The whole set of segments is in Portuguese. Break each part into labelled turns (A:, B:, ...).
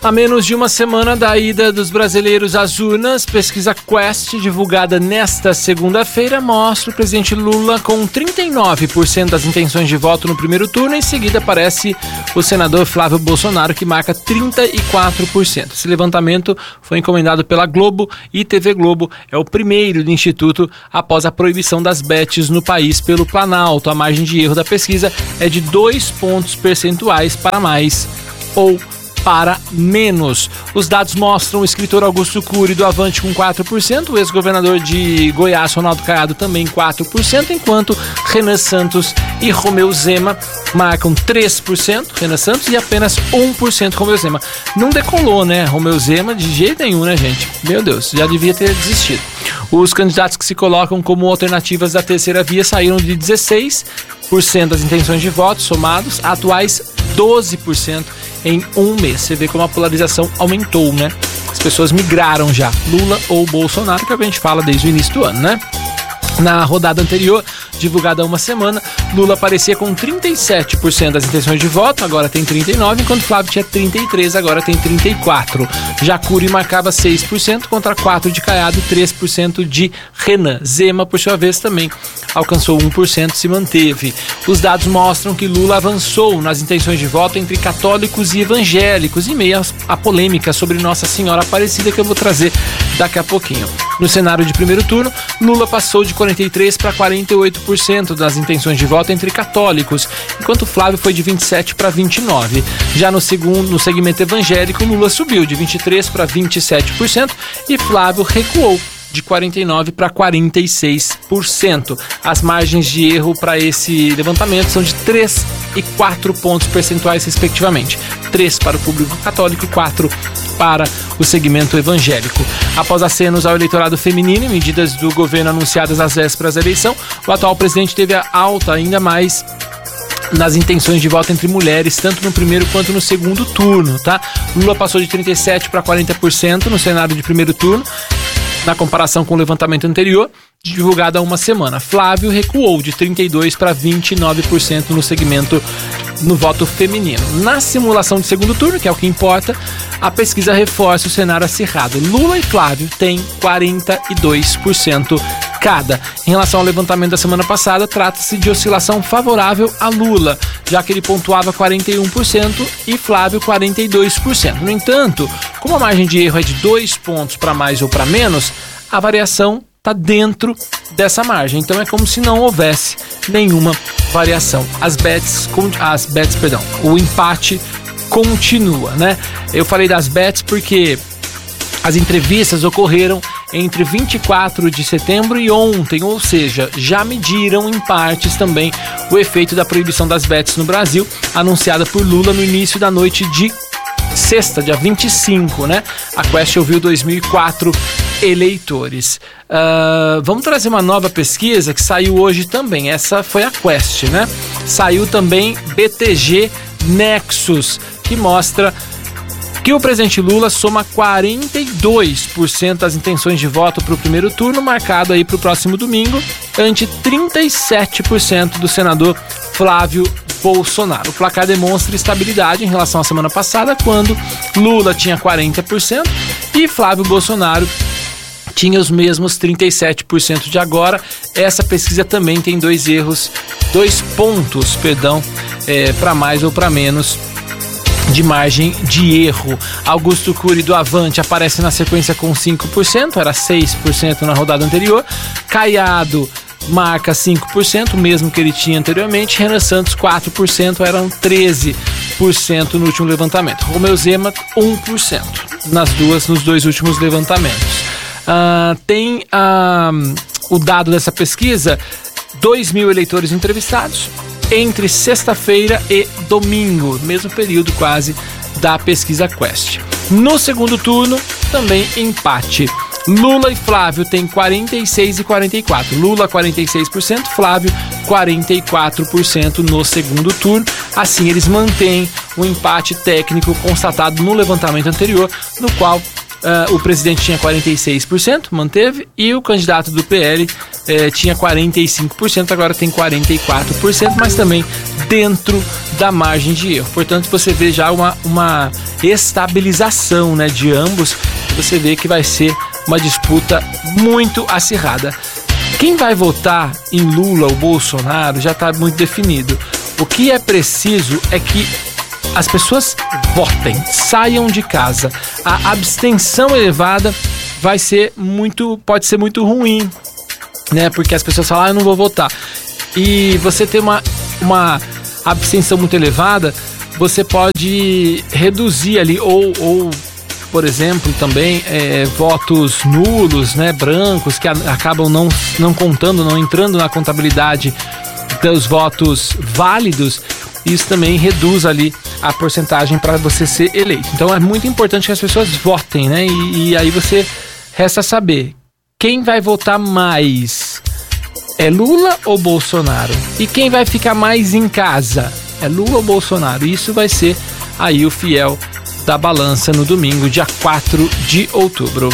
A: A menos de uma semana da ida dos brasileiros às urnas, pesquisa Quest, divulgada nesta segunda-feira, mostra o presidente Lula com 39% das intenções de voto no primeiro turno. Em seguida aparece o senador Flávio Bolsonaro, que marca 34%. Esse levantamento foi encomendado pela Globo e TV Globo. É o primeiro do Instituto após a proibição das bets no país pelo Planalto. A margem de erro da pesquisa é de 2 pontos percentuais para mais ou para menos. Os dados mostram o escritor Augusto Cury do Avante com 4%, o ex-governador de Goiás, Ronaldo Caiado, também 4%, enquanto Renan Santos e Romeu Zema marcam 3%, Renan Santos, e apenas 1% Romeu Zema. Não decolou, né, Romeu Zema, de jeito nenhum, né, gente? Meu Deus, já devia ter desistido. Os candidatos que se colocam como alternativas da terceira via saíram de 16% das intenções de voto somados, atuais 12% em um mês. Você vê como a polarização aumentou, né? As pessoas migraram já, Lula ou Bolsonaro, que é o que a gente fala desde o início do ano, né? Na rodada anterior, divulgada há uma semana, Lula aparecia com 37% das intenções de voto, agora tem 39%, enquanto Flávio tinha 33%, agora tem 34%. Já Cury marcava 6% contra 4% de Caiado e 3% de Renan. Zema, por sua vez, também alcançou 1%, se manteve. Os dados mostram que Lula avançou nas intenções de voto entre católicos e evangélicos, em meio à polêmica sobre Nossa Senhora Aparecida, que eu vou trazer daqui a pouquinho. No cenário de primeiro turno, Lula passou de 43% para 48% das intenções de voto entre católicos, enquanto Flávio foi de 27% para 29%. Já no segmento evangélico, Lula subiu de 23% para 27% e Flávio recuou de 49% para 46%. As margens de erro para esse levantamento são de 3 e 4 pontos percentuais, respectivamente. 3 para o público católico e 4 para o segmento evangélico. Após acenos ao eleitorado feminino e medidas do governo anunciadas às vésperas da eleição, o atual presidente teve a alta ainda mais nas intenções de voto entre mulheres, tanto no primeiro quanto no segundo turno, tá? Lula passou de 37% para 40% no cenário de primeiro turno, na comparação com o levantamento anterior, divulgado há uma semana. Flávio recuou de 32% para 29% no segmento no voto feminino. Na simulação de segundo turno, que é o que importa, a pesquisa reforça o cenário acirrado. Lula e Flávio têm 42% cada. Em relação ao levantamento da semana passada, trata-se de oscilação favorável a Lula, já que ele pontuava 41% e Flávio 42%. No entanto, como a margem de erro é de 2 pontos para mais ou para menos, a variação está dentro dessa margem. Então é como se não houvesse nenhuma variação. O empate continua, né? Eu falei das bets porque as entrevistas ocorreram entre 24 de setembro e ontem, ou seja, já mediram em partes também o efeito da proibição das bets no Brasil, anunciada por Lula no início da noite de sexta, dia 25, né? A Quest ouviu 2.004 eleitores. Vamos trazer uma nova pesquisa que saiu hoje também. Essa foi a Quest, né? Saiu também BTG Nexus, que mostra que o presidente Lula soma 42% das intenções de voto para o primeiro turno, marcado aí para o próximo domingo, ante 37% do senador Flávio Bolsonaro. O placar demonstra estabilidade em relação à semana passada, quando Lula tinha 40% e Flávio Bolsonaro tinha os mesmos 37% de agora. Essa pesquisa também tem 2 pontos, para mais ou para menos de margem de erro. Augusto Cury do Avante aparece na sequência com 5%, era 6% na rodada anterior. Caiado marca 5%, mesmo que ele tinha anteriormente. Renan Santos 4%, eram 13% no último levantamento. Romeu Zema 1% nos 2 últimos levantamentos. Tem o dado dessa pesquisa: 2.000 eleitores entrevistados entre sexta-feira e domingo, mesmo período quase da pesquisa Quest. No segundo turno, também empate. Lula e Flávio têm 46% e 44%. Lula 46%, Flávio 44% no segundo turno. Assim, eles mantêm o empate técnico constatado no levantamento anterior, no qual o presidente tinha 46%, manteve, e o candidato do PL tinha 45%, agora tem 44%, mas também dentro da margem de erro. Portanto, você vê já uma estabilização, né, de ambos, você vê que vai ser uma disputa muito acirrada. Quem vai votar em Lula ou Bolsonaro já está muito definido. O que é preciso é que as pessoas votem, saiam de casa. A abstenção elevada pode ser muito ruim, né? Porque as pessoas falam, eu não vou votar. E você ter uma abstenção muito elevada, você pode reduzir ali, ou por exemplo, também votos nulos, né, brancos, que acabam não contando, não entrando na contabilidade dos votos válidos. Isso também reduz ali a porcentagem para você ser eleito. Então é muito importante que as pessoas votem, né? E aí você resta saber quem vai votar mais. É Lula ou Bolsonaro? E quem vai ficar mais em casa? É Lula ou Bolsonaro? Isso vai ser aí o fiel da balança no domingo, dia 4 de outubro.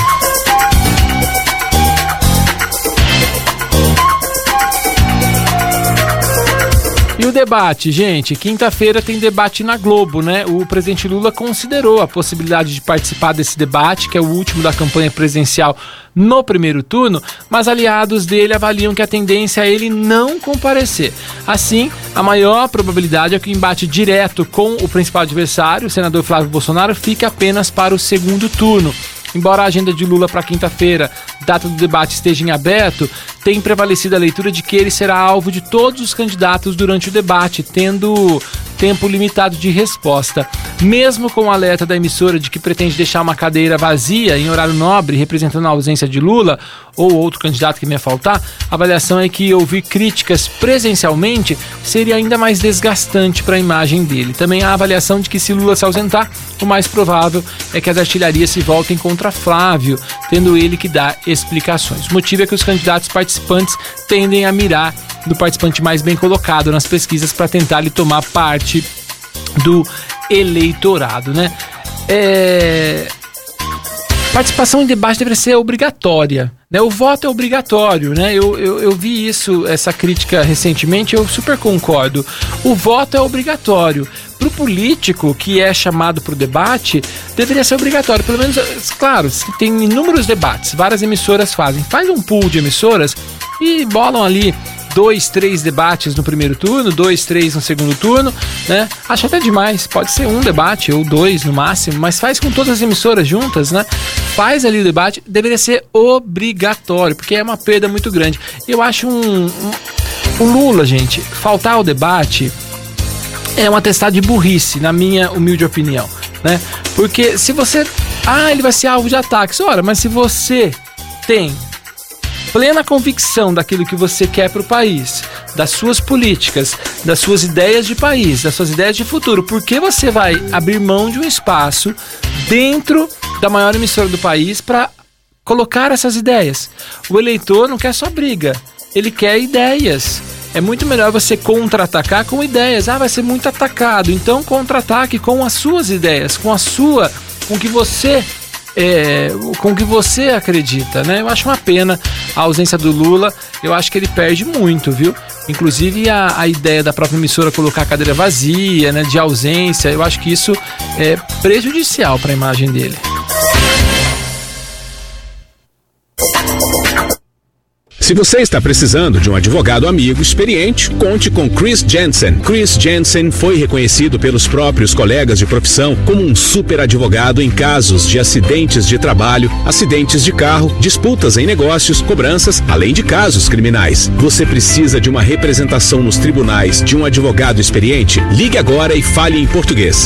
A: E o debate, gente, quinta-feira tem debate na Globo, né? O presidente Lula considerou a possibilidade de participar desse debate, que é o último da campanha presidencial no primeiro turno, mas aliados dele avaliam que a tendência é ele não comparecer. Assim, a maior probabilidade é que o embate direto com o principal adversário, o senador Flávio Bolsonaro, fique apenas para o segundo turno. Embora a agenda de Lula para quinta-feira, data do debate, esteja em aberto, tem prevalecido a leitura de que ele será alvo de todos os candidatos durante o debate, tendo tempo limitado de resposta. Mesmo com o alerta da emissora de que pretende deixar uma cadeira vazia em horário nobre, representando a ausência de Lula, ou outro candidato que me ia faltar, a avaliação é que ouvir críticas presencialmente seria ainda mais desgastante para a imagem dele. Também há a avaliação de que se Lula se ausentar, o mais provável é que as artilharias se voltem contra Flávio, tendo ele que dar explicações. O motivo é que os candidatos participantes tendem a mirar do participante mais bem colocado nas pesquisas para tentar lhe tomar parte do eleitorado, né? Participação em debate deveria ser obrigatória, né? O voto é obrigatório, né? Eu vi essa crítica recentemente, eu super concordo. O voto é obrigatório. Para o político que é chamado para o debate, deveria ser obrigatório. Pelo menos, claro, tem inúmeros debates, várias emissoras faz um pool de emissoras e bolam ali 2, 3 debates no primeiro turno, 2, 3 no segundo turno, né? Acho até demais, pode ser um debate ou 2 no máximo, mas faz com todas as emissoras juntas, né? Faz ali o debate, deveria ser obrigatório, porque é uma perda muito grande. Eu acho o Lula, gente, faltar ao debate é um atestado de burrice, na minha humilde opinião, né? Porque se você... ele vai ser alvo de ataques. Ora, mas se você tem plena convicção daquilo que você quer para o país, das suas políticas, das suas ideias de país, das suas ideias de futuro, por que você vai abrir mão de um espaço dentro da maior emissora do país para colocar essas ideias? O eleitor não quer só briga, ele quer ideias. É muito melhor você contra-atacar com ideias. Vai ser muito atacado, então contra-ataque com as suas ideias, com o que você acredita, né? Eu acho uma pena a ausência do Lula, eu acho que ele perde muito, viu? Inclusive a ideia da própria emissora colocar a cadeira vazia, né, de ausência, eu acho que isso é prejudicial para a imagem dele.
B: Se você está precisando de um advogado amigo experiente, conte com Chris Jensen. Chris Jensen foi reconhecido pelos próprios colegas de profissão como um super advogado em casos de acidentes de trabalho, acidentes de carro, disputas em negócios, cobranças, além de casos criminais. Você precisa de uma representação nos tribunais de um advogado experiente? Ligue agora e fale em português.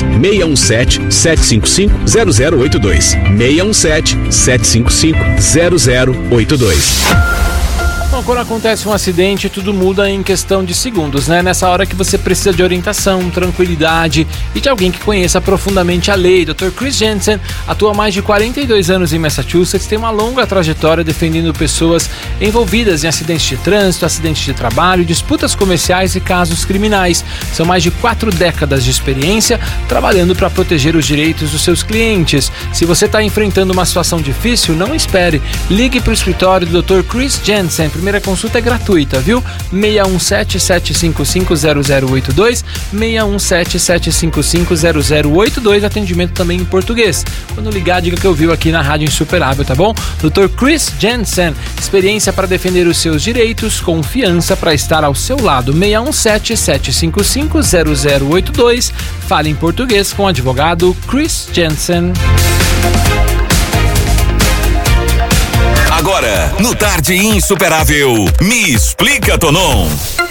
B: 617-755-0082. 617-755-0082.
A: Bom, quando acontece um acidente, tudo muda em questão de segundos, né? Nessa hora que você precisa de orientação, tranquilidade e de alguém que conheça profundamente a lei. Dr. Chris Jensen atua há mais de 42 anos em Massachusetts, tem uma longa trajetória defendendo pessoas envolvidas em acidentes de trânsito, acidentes de trabalho, disputas comerciais e casos criminais. São mais de 4 décadas de experiência trabalhando para proteger os direitos dos seus clientes. Se você está enfrentando uma situação difícil, não espere. Ligue para o escritório do Dr. Chris Jensen. Primeira consulta é gratuita, viu? 617-755-0082, 617-755-0082, atendimento também em português. Quando ligar, diga que ouviu aqui na Rádio Insuperável, tá bom? Dr. Chris Jensen, experiência para defender os seus direitos, confiança para estar ao seu lado. 617-755-0082, fale em português com o advogado Chris Jensen.
C: Agora, no Tarde Insuperável, me explica, Tonon.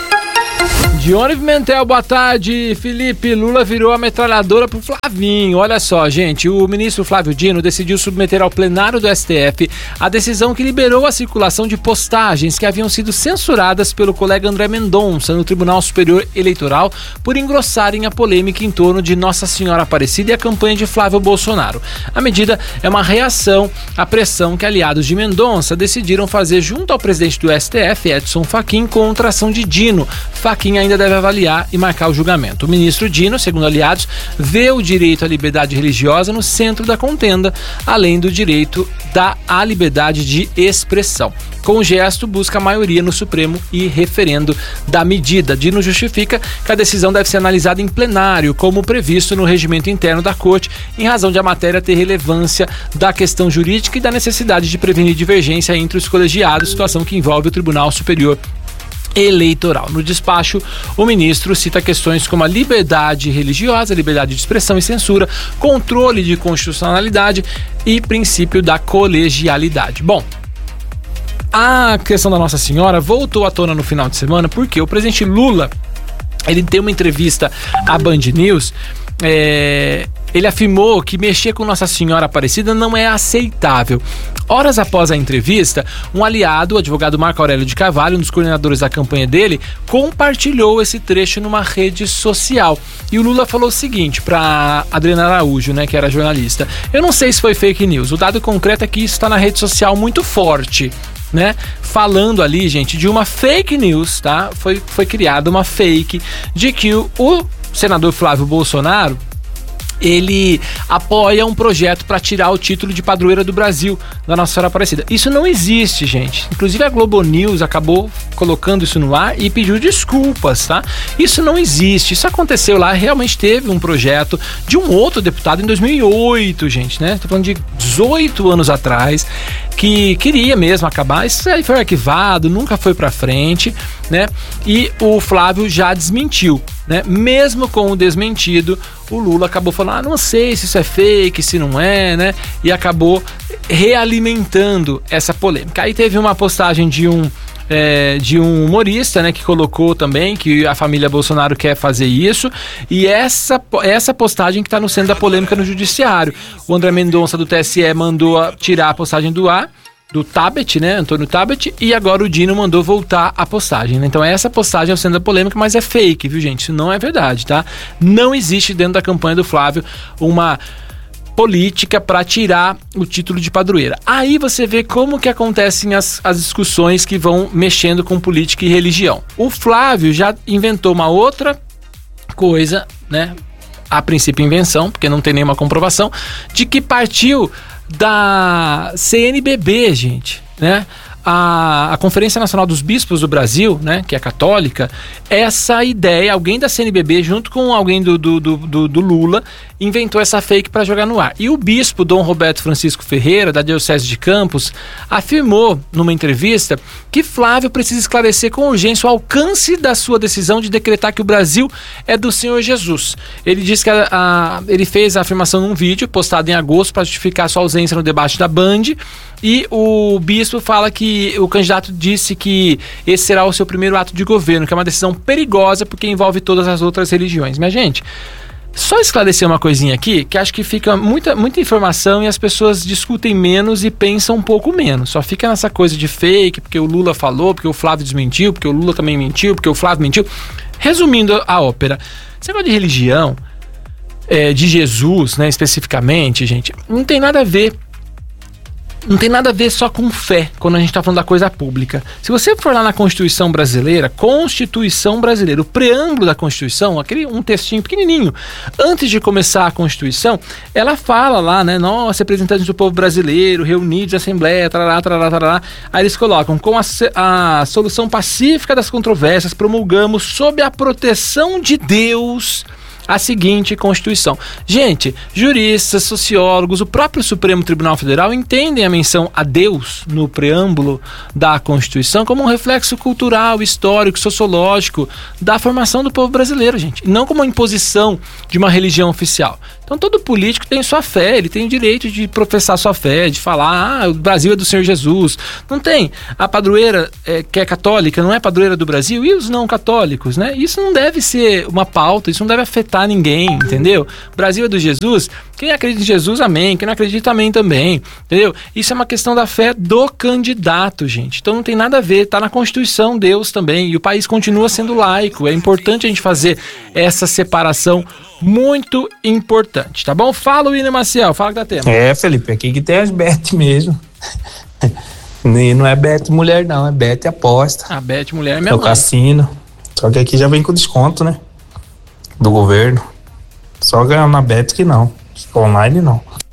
A: Dione Pimentel, boa tarde. Felipe, Lula virou a metralhadora pro Flavinho. Olha só, gente, o ministro Flávio Dino decidiu submeter ao plenário do STF a decisão que liberou a circulação de postagens que haviam sido censuradas pelo colega André Mendonça no Tribunal Superior Eleitoral por engrossarem a polêmica em torno de Nossa Senhora Aparecida e a campanha de Flávio Bolsonaro. A medida é uma reação à pressão que aliados de Mendonça decidiram fazer junto ao presidente do STF, Edson Fachin, contra a ação de Dino. Fachin ainda deve avaliar e marcar o julgamento. O ministro Dino, segundo aliados, vê o direito à liberdade religiosa no centro da contenda, além do direito à liberdade de expressão. Com o gesto, busca a maioria no Supremo e referendo da medida. Dino justifica que a decisão deve ser analisada em plenário, como previsto no regimento interno da Corte, em razão de a matéria ter relevância da questão jurídica e da necessidade de prevenir divergência entre os colegiados, situação que envolve o Tribunal Superior Eleitoral. No despacho, o ministro cita questões como a liberdade religiosa, liberdade de expressão e censura, controle de constitucionalidade e princípio da colegialidade. Bom, a questão da Nossa Senhora voltou à tona no final de semana porque o presidente Lula, ele deu uma entrevista à Band News. Ele afirmou que mexer com Nossa Senhora Aparecida não é aceitável. Horas após a entrevista, um aliado, o advogado Marco Aurélio de Carvalho, um dos coordenadores da campanha dele, compartilhou esse trecho numa rede social. E o Lula falou o seguinte para Adriana Araújo, né, que era jornalista: eu não sei se foi fake news, o dado concreto é que isso está na rede social muito forte, né? Falando ali, gente, de uma fake news, tá? Foi criada uma fake de que o senador Flávio Bolsonaro, ele apoia um projeto para tirar o título de padroeira do Brasil, da Nossa Senhora Aparecida. Isso não existe, gente. Inclusive a Globo News acabou colocando isso no ar e pediu desculpas, tá? Isso não existe. Isso aconteceu lá, realmente teve um projeto de um outro deputado em 2008, gente, né? Tô falando de 18 anos atrás, que queria mesmo acabar. Isso aí foi arquivado, nunca foi pra frente, né? E o Flávio já desmentiu, né? Mesmo com o desmentido, o Lula acabou falando, não sei se isso é fake, se não é, né? E acabou realimentando essa polêmica. Aí teve uma postagem de um humorista, né, que colocou também que a família Bolsonaro quer fazer isso, e essa postagem que está no centro da polêmica no judiciário. O André Mendonça do TSE mandou tirar a postagem do ar, do Tabet, né, Antônio Tabet, e agora o Dino mandou voltar a postagem, né? Então essa postagem é o centro da polêmica, mas é fake, viu, gente? Isso não é verdade, tá? Não existe dentro da campanha do Flávio uma política para tirar o título de padroeira. Aí você vê como que acontecem as discussões que vão mexendo com política e religião. O Flávio já inventou uma outra coisa, né? A princípio invenção, porque não tem nenhuma comprovação, de que partiu da CNBB, gente, né? A Conferência Nacional dos Bispos do Brasil, né, que é católica, essa ideia, alguém da CNBB junto com alguém do Lula inventou essa fake para jogar no ar. E o bispo Dom Roberto Francisco Ferreira, da Diocese de Campos, afirmou numa entrevista que Flávio precisa esclarecer com urgência o alcance da sua decisão de decretar que o Brasil é do Senhor Jesus. Ele disse que ele fez a afirmação num vídeo postado em agosto para justificar sua ausência no debate da Band, e o bispo fala que o candidato disse que esse será o seu primeiro ato de governo, que é uma decisão perigosa porque envolve todas as outras religiões. Minha gente, Só esclarecer uma coisinha aqui, que acho que fica muita informação e as pessoas discutem menos e pensam um pouco menos. Só fica nessa coisa de fake, porque o Lula falou, porque o Flávio desmentiu, porque o Lula também mentiu, porque o Flávio mentiu. Resumindo a ópera, esse negócio de religião, de Jesus, né, especificamente, gente, não tem nada a ver. Não tem nada a ver só com fé, quando a gente está falando da coisa pública. Se você for lá na Constituição Brasileira, o preâmbulo da Constituição, um textinho pequenininho, antes de começar a Constituição, ela fala lá, né, nós, representantes do povo brasileiro, reunidos em Assembleia, tarará, tarará, tarará, aí eles colocam, com a solução pacífica das controvérsias, promulgamos sob a proteção de Deus a seguinte Constituição. Gente, juristas, sociólogos, o próprio Supremo Tribunal Federal entendem a menção a Deus no preâmbulo da Constituição como um reflexo cultural, histórico, sociológico da formação do povo brasileiro, gente, não como uma imposição de uma religião oficial. Então todo político tem sua fé, ele tem o direito de professar sua fé, de falar, o Brasil é do Senhor Jesus. Não tem. A padroeira que é católica não é padroeira do Brasil, e os não católicos, né? Isso não deve ser uma pauta, isso não deve afetar ninguém, entendeu? O Brasil é do Jesus, quem acredita em Jesus, amém, quem não acredita, amém também, entendeu? Isso é uma questão da fé do candidato, gente. Então não tem nada a ver, tá na Constituição Deus também, e o país continua sendo laico. É importante a gente fazer essa separação muito importante, tá bom? Fala, William Maciel, fala que dá tempo.
D: Felipe, aqui que tem as bet mesmo. E não é bet mulher não, é bet aposta.
A: A bet mulher é minha
D: mãe. É o cassino. Só que aqui já vem com desconto, né? Do governo. Só ganhar na bet que não. Online não.